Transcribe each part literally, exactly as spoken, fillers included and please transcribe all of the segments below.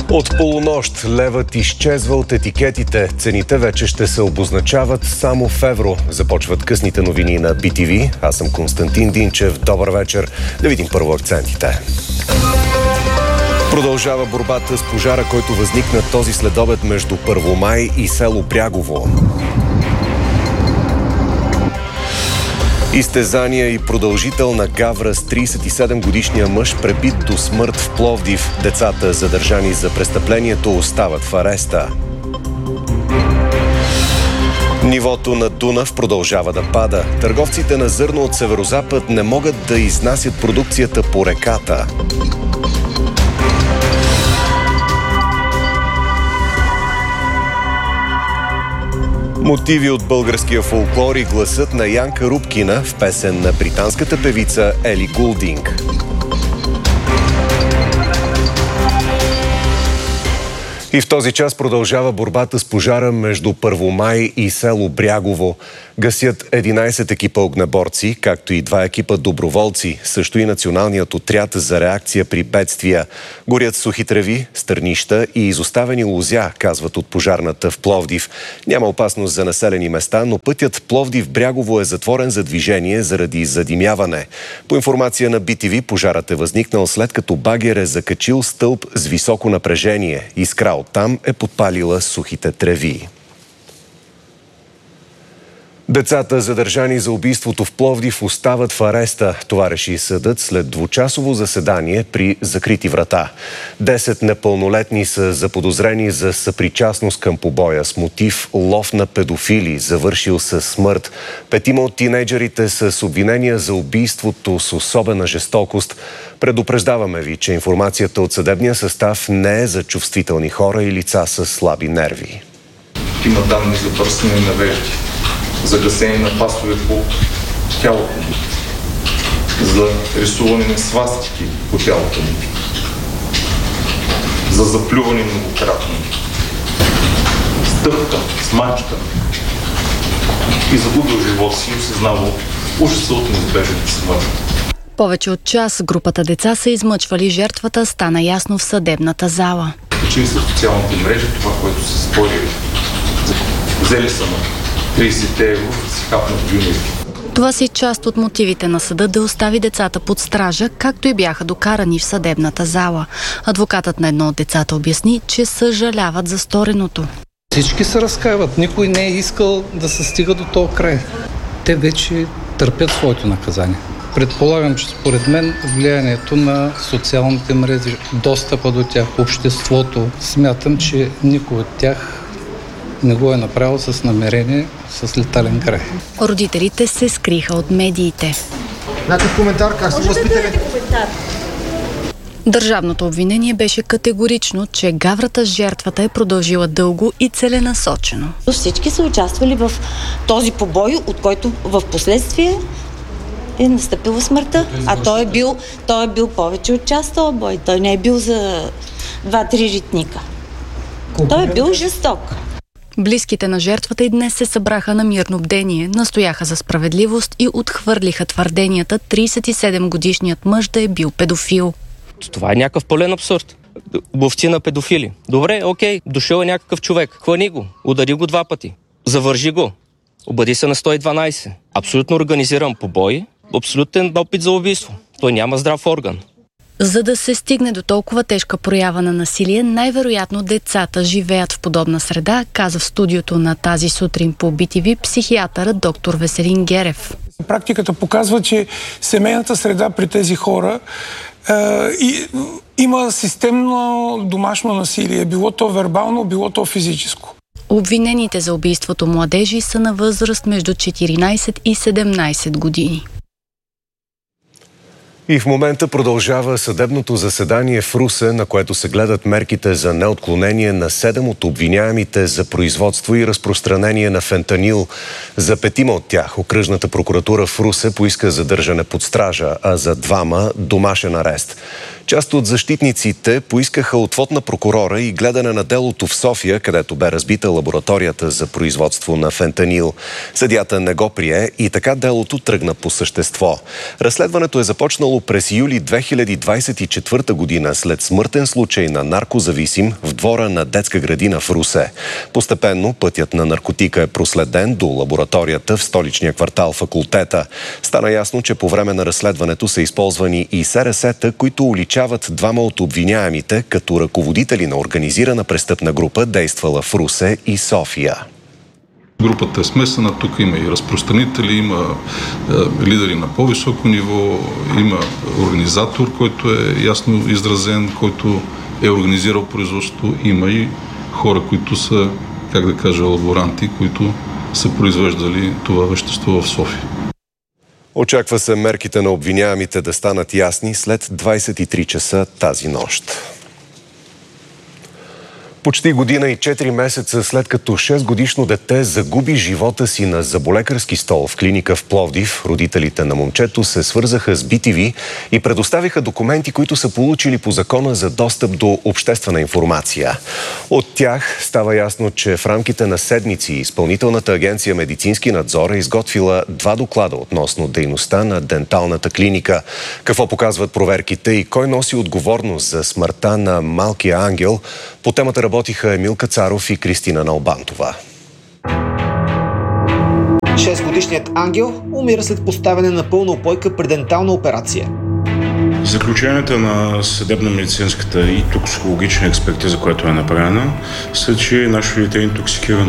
От полунощ левът изчезва от етикетите. Цените вече ще се обозначават само в евро. Започват късните новини на Би Ти Ви. Аз съм Константин Динчев. Добър вечер. Да видим първо акцентите. Продължава борбата с пожара, който възникна този следобед между Първомай и село Брягово. Изтезания и продължителна гавра с тридесет и седем годишния мъж, пребит до смърт в Пловдив. Децата, задържани за престъплението, остават в ареста. Нивото на Дунав продължава да пада. Търговците на зърно от северозапад не могат да изнасят продукцията по реката. Мотиви от българския фолклор и гласът на Янка Рубкина в песен на британската певица Ели Гулдинг. И в този час продължава борбата с пожара между Първомай и село Брягово. Гасят единадесет екипа огнеборци, както и два екипа доброволци, също и националният отряд за реакция при бедствия. Горят сухи треви, стърнища и изоставени лозя, казват от пожарната в Пловдив. Няма опасност за населени места, но пътят Пловдив-Брягово е затворен за движение заради задимяване. По информация на Би Ти Ви, пожарът е възникнал след като багер е закачил стълб с високо напрежение. Искра оттам е подпалила сухите треви. Децата, задържани за убийството в Пловдив, остават в ареста. Това реши съдът след двучасово заседание при закрити врата. Десет непълнолетни са заподозрени за съпричастност към побоя с мотив лов на педофили, завършил със смърт. Петима от тинейджерите са с обвинения за убийството с особена жестокост. Предупреждаваме ви, че информацията от съдебния състав не е за чувствителни хора и лица с слаби нерви. Има данни за бърсане на вежди, за гасене на пасове по тялото му, за рисуване на свастики по тялото му, за заплюване многократно, стъпка, смачка и загубил живота си и осъзнавал ужаса от неизбежната смърт. Повече от час групата деца са измъчвали жертвата, стана ясно в съдебната зала. Качили са в социалните мрежи това, което са спорили. Взели са на тридесет евро и си хапнат бюнери. Това си част от мотивите на съда да остави децата под стража, както и бяха докарани в съдебната зала. Адвокатът на едно от децата обясни, че съжаляват за стореното. Всички се разкаиват. Никой не е искал да се стига до този край. Те вече търпят своето наказание. Предполагам, че според мен влиянието на социалните мрежи, достъпа до тях, обществото, смятам, че никой от тях не го е направил с намерение, с летален край. Родителите се скриха от медиите. Някакъв коментар, как са възпитали? Държавното обвинение беше категорично, че гаврата с жертвата е продължила дълго и целенасочено. Всички са участвали в този побой, от който в последствие е настъпила смъртта. А той е бил, той е бил повече от час този бой. Той не е бил за два-три житника. Той е бил жесток. Близките на жертвата и днес се събраха на мирно бдение, настояха за справедливост и отхвърлиха твърденията тридесет и седем годишният мъж да е бил педофил. Това е някакъв пълен абсурд. Ловци на педофили. Добре, окей, дошъл е някакъв човек. Хвани го, удари го два пъти. Завържи го. Обади се на сто и дванадесет. Абсолютно организиран побой, абсолютен опит за убийство. Той няма здрав орган. За да се стигне до толкова тежка проява на насилие, най-вероятно децата живеят в подобна среда, каза в студиото на Тази сутрин по Би Ти Ви психиатърът доктор Веселин Герев. Практиката показва, че семейната среда при тези хора е, и, има системно домашно насилие, било то вербално, било то физическо. Обвинените за убийството младежи са на възраст между четиринадесет и седемнадесет години. И в момента продължава съдебното заседание в Русе, на което се гледат мерките за неотклонение на седем от обвиняемите за производство и разпространение на фентанил. За петима от тях окръжната прокуратура в Русе поиска задържане под стража, а за двама домашен арест. Част от защитниците поискаха отвод на прокурора и гледане на делото в София, където бе разбита лабораторията за производство на фентанил. Съдията не го прие и така делото тръгна по същество. Разследването е започнало през юли две хиляди двадесет и четвърта година след смъртен случай на наркозависим в двора на детска градина в Русе. Постепенно пътят на наркотика е проследен до лабораторията в столичния квартал Факултета. Стана ясно, че по време на разследването са използвани и СРС-та, които уличават двама от обвиняемите като ръководители на организирана престъпна група, действала в Русе и София. Групата е смесена, тук има и разпространители, има е, лидери на по-високо ниво, има организатор, който е ясно изразен, който е организирал производството, има и хора, които са, как да кажа, лаборанти, които са произвеждали това вещество в София. Очаква се мерките на обвиняемите да станат ясни след двадесет и три часа тази нощ. Почти година и четири месеца след като шестгодишно дете загуби живота си на зъболекарски стол в клиника в Пловдив, родителите на момчето се свързаха с би ти ви и предоставиха документи, които са получили по закона за достъп до обществена информация. От тях става ясно, че в рамките на седмици Изпълнителната агенция Медицински надзор е изготвила два доклада относно дейността на денталната клиника. Какво показват проверките и кой носи отговорност за смъртта на малкия ангел? По темата работиха Емил Кацаров и Кристина Налбантова. шестгодишният ангел умира след поставяне на пълна упойка при дентална операция. Заключенията на съдебно-медицинската и токсикологична експертиза, която е направена, са, че нашето дете е интоксикирано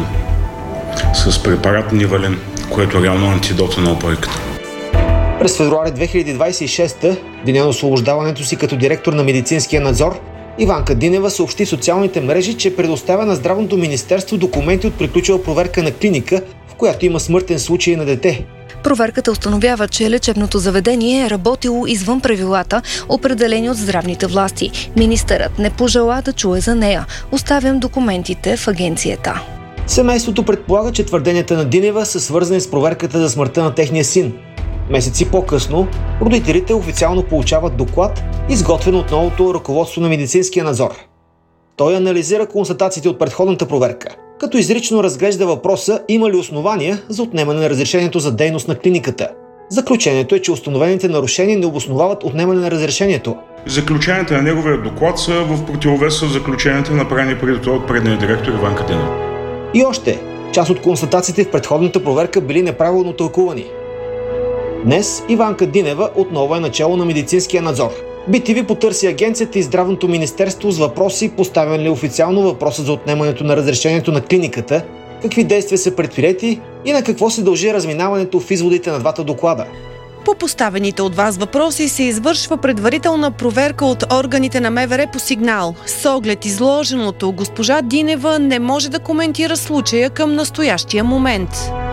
с препарат Нивален, което е реално антидота на упойката. През февруари две хиляди двадесет и шеста, деня на освобождаването си като директор на медицинския надзор, Иванка Динева съобщи в социалните мрежи, че предоставя на Здравното министерство документи от приключила проверка на клиника, в която има смъртен случай на дете. Проверката установява, че лечебното заведение е работило извън правилата, определени от здравните власти. Министърът не пожела да чуе за нея. Оставям документите в агенцията. Семейството предполага, че твърденията на Динева са свързани с проверката за смъртта на техния син. Месеци по-късно родителите официално получават доклад, изготвен от новото ръководство на медицинския надзор. Той анализира констатациите от предходната проверка, като изрично разглежда въпроса има ли основания за отнемане на разрешението за дейност на клиниката. Заключението е, че установените нарушения не обосновават отнемане на разрешението. Заключенията на неговия доклад са в противовес с заключенията, направени преди това от предния директор Иванка Динева. И още, част от констатациите в предходната проверка били неправилно тълкувани. Днес Иванка Динева отново е начало на медицинския надзор. би ти ви потърси агенцията и Здравното министерство с въпроси, поставен ли официално въпроса за отнемането на разрешението на клиниката, какви действия са предприети и на какво се дължи разминаването в изводите на двата доклада. По поставените от вас въпроси се извършва предварителна проверка от органите на М В Р по сигнал. С оглед изложеното, госпожа Динева не може да коментира случая към настоящия момент.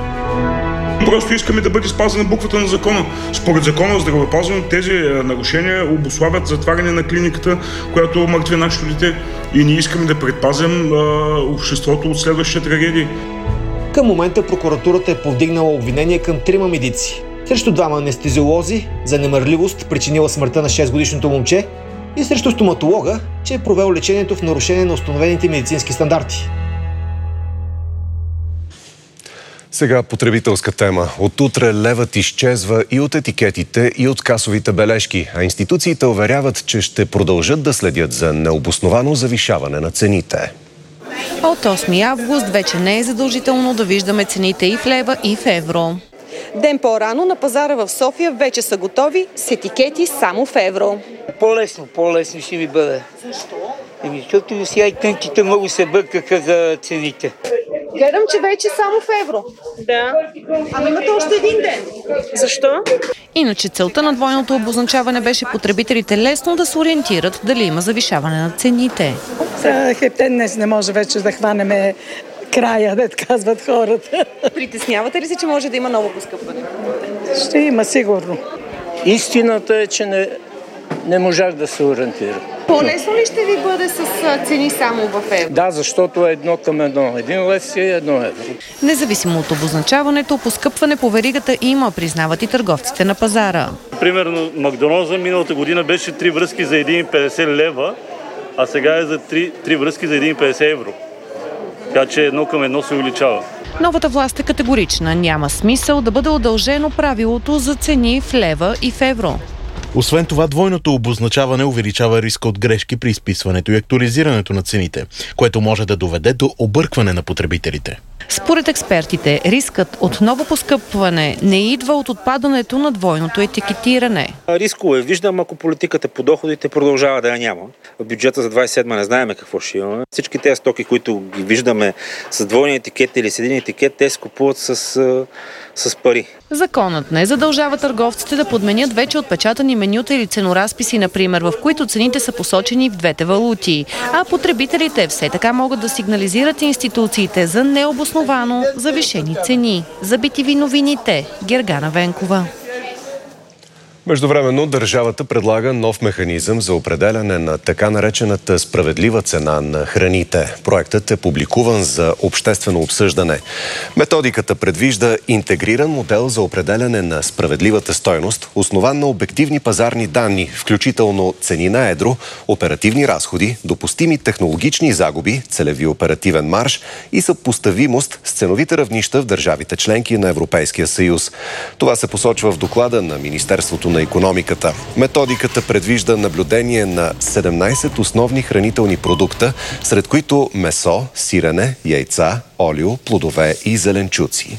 Просто искаме да бъде спазена буквата на закона. Според закона за здравеопазването тези нарушения обуславят затваряне на клиниката, която мъртви нашето дете, и ние искаме да предпазим а, обществото от следващия трагедии. Към момента прокуратурата е повдигнала обвинение към трима медици. Срещу двама анестезиолози за немърливост, причинила смъртта на шестгодишното момче, и срещу стоматолога, че е провел лечението в нарушение на установените медицински стандарти. Сега потребителска тема. От утре левът изчезва и от етикетите, и от касовите бележки, а институциите уверяват, че ще продължат да следят за необосновано завишаване на цените. От осми август вече не е задължително да виждаме цените и в лева, и в евро. Ден по-рано на пазара в София вече са готови с етикети само в евро. По-лесно, по-лесно ще ми бъде. Защо? Еми, защото сега и тънките много се бъркаха за цените. Гледам, че вече само в евро. Да. Ама имате още един ден. Защо? Иначе целта на двойното обозначаване беше потребителите лесно да се ориентират дали има завишаване на цените. Хептен днес не може вече да хванеме края, да казват хората. Притеснявате ли се, че може да има ново поскъпване? Ще има, сигурно. Истината е, че не, не можах да се ориентирам. По-лесно ли ще ви бъде с цени само в евро? Да, защото е едно към едно. Един лев си е едно евро. Независимо от обозначаването, поскъпване по веригата има, признават и търговците на пазара. Примерно Макдоналдс миналата година беше три връзки за един и петдесет лева, а сега е за три връзки за един и петдесет евро. Така че едно към едно се увеличава. Новата власт е категорична. Няма смисъл да бъде удължено правилото за цени в лева и в евро. Освен това, двойното обозначаване увеличава риска от грешки при изписването и актуализирането на цените, което може да доведе до объркване на потребителите. Според експертите, рискът от ново поскъпване не идва от отпадането на двойното етикетиране. Рискове виждам, ако политиката по доходите продължава да я няма. В бюджета за двадесет и седма не знаем какво ще имаме. Всички тези стоки, които ги виждаме с двойни етикет или с един етикет, те се купуват с, с пари. Законът не задължава търговците да подменят вече отпечатани менюта или ценоразписи, например, в които цените са посочени в двете валути. А потребителите все така могат да сигнализират институциите за необосновано завишени цени. За би ти ви новините, Гергана Венкова. Междувременно държавата предлага нов механизъм за определяне на така наречената справедлива цена на храните. Проектът е публикуван за обществено обсъждане. Методиката предвижда интегриран модел за определяне на справедливата стойност, основан на обективни пазарни данни, включително цени на едро, оперативни разходи, допустими технологични загуби, целеви оперативен марж и съпоставимост с ценовите равнища в държавите членки на Европейския съюз. Това се посочва в доклада на Министерството на икономиката. Методиката предвижда наблюдение на седемнадесет основни хранителни продукта, сред които месо, сирене, яйца, олио, плодове и зеленчуци.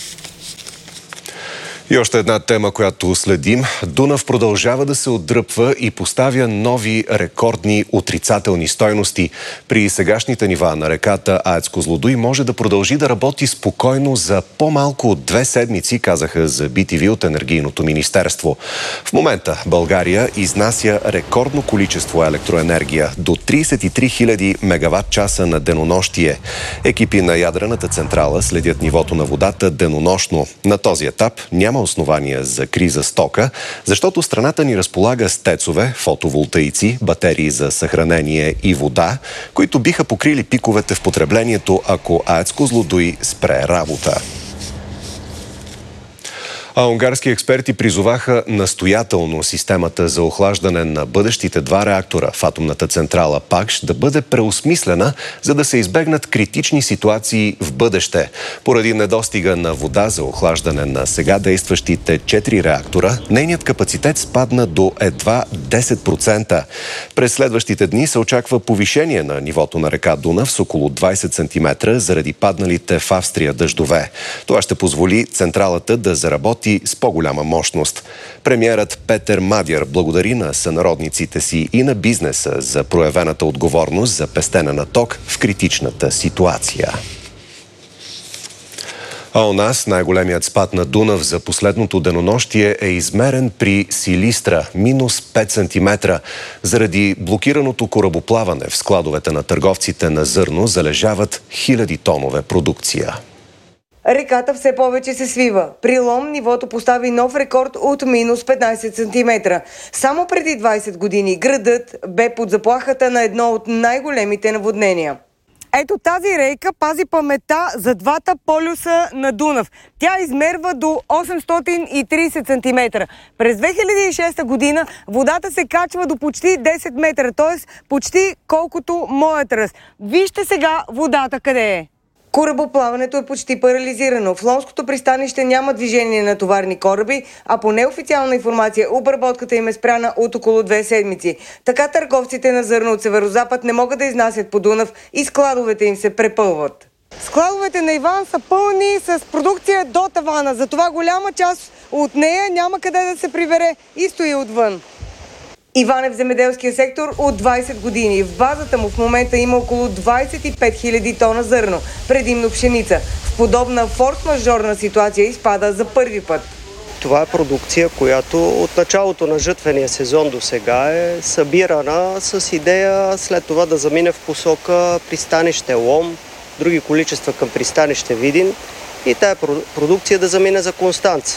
И още една тема, която следим. Дунав продължава да се отдръпва и поставя нови рекордни отрицателни стойности. При сегашните нива на реката АЕЦ Козлодуй може да продължи да работи спокойно за по-малко от две седмици, казаха за би ти ви от Енергийното министерство. В момента България изнася рекордно количество електроенергия до тридесет и три хиляди мегават часа на денонощие. Екипи на ядрената централа следят нивото на водата денонощно. На този етап няма основания за криза с тока, защото страната ни разполага с тецове, фотоволтаици, батерии за съхранение и вода, които биха покрили пиковете в потреблението, ако АЕЦ Козлодуй спре работа. А унгарски експерти призоваха настоятелно системата за охлаждане на бъдещите два реактора в атомната централа Пакш да бъде преосмислена, за да се избегнат критични ситуации в бъдеще. Поради недостига на вода за охлаждане на сега действащите четири реактора, нейният капацитет спадна до едва десет процента. През следващите дни се очаква повишение на нивото на река Дунав с около двадесет сантиметра заради падналите в Австрия дъждове. Това ще позволи централата да заработи с по-голяма мощност. Премиерът Петър Мадяр благодари на сънародниците си и на бизнеса за проявената отговорност за пестене на ток в критичната ситуация. А у нас най-големият спад на Дунав за последното денонощие е измерен при Силистра – минус пет сантиметра. Заради блокираното корабоплаване в складовете на търговците на зърно залежават хиляди тонове продукция. Реката все повече се свива. При лом нивото постави нов рекорд от минус петнадесет сантиметра. Само преди двадесет години градът бе под заплахата на едно от най-големите наводнения. Ето тази рейка пази паметта за двата полюса на Дунав. Тя измерва до осемстотин и тридесет сантиметра. През две хиляди и шеста година водата се качва до почти десет метра, т.е. почти колкото моят ръст. Вижте сега водата къде е. Корабоплаването е почти парализирано. В Ломското пристанище няма движение на товарни кораби, а по неофициална информация обработката им е спряна от около две седмици. Така търговците на зърно от северозапад не могат да изнасят по Дунав и складовете им се препълват. Складовете на Иван са пълни с продукция до тавана, затова голяма част от нея няма къде да се прибере и стои отвън. Иван е в земеделския сектор от двадесет години. В базата му в момента има около двадесет и пет хиляди тона зърно, предимно пшеница. В подобна форс-мажорна ситуация изпада за първи път. Това е продукция, която от началото на жътвения сезон до сега е събирана с идея след това да замине в посока пристанище Лом, други количества към пристанище Видин и тая продукция да замине за Констанца.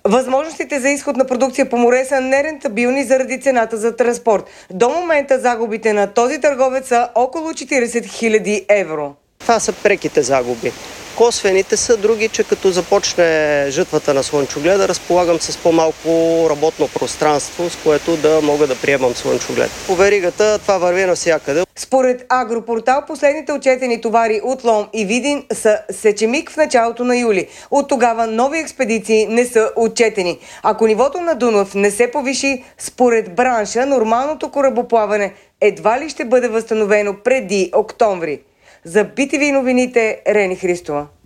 Възможностите за изход на продукция по море са нерентабилни заради цената за транспорт. До момента загубите на този търговец са около четиридесет хиляди евро. Това са преките загуби. Косвените са други, че като започне жътвата на слънчогледа, разполагам с по-малко работно пространство, с което да мога да приемам слънчоглед. По веригата това върви навсякъде. Според Агропортал, последните отчетени товари от Лом и Видин са сечемик в началото на юли. От тогава нови експедиции не са отчетени. Ако нивото на Дунав не се повиши, според бранша, нормалното корабоплаване едва ли ще бъде възстановено преди октомври. За би ти ви новините, Рени Христова.